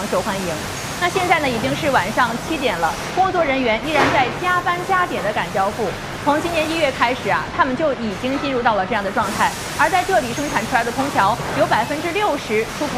受欢迎。那现在呢，已经是晚上7点了，工作人员依然在加班加点的赶交付。从今年1月开始啊，他们就已经进入到了这样的状态。而在这里生产出来的空调有60%出口